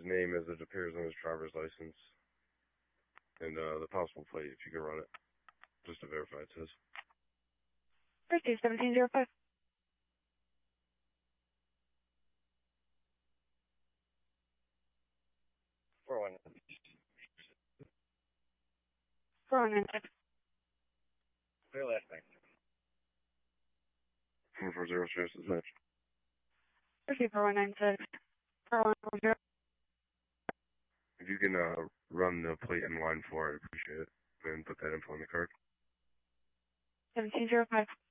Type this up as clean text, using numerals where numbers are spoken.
name as it appears on his driver's license. And the possible plate, if you can run it. Just to verify it says. Receive 1705. For one. 4196. Clear last night. 440 Sheriff's Dispatch. Receive 4196. 4140. If you can run the plate in line 4, I'd appreciate it. And put that info on the card. 1705.